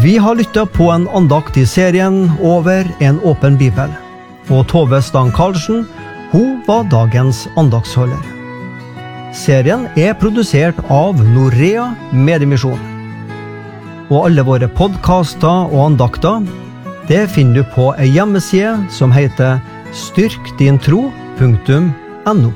Vi har lyttet på en andakt I serien Over en åpen bibel, og Tove Stang Karlsen, hun var dagens andaktsholder. Serien produsert av Norea Mediemisjon. Og alle våre podcaster og andakter, det finner du på en hjemmeside som heter styrkdintro.no.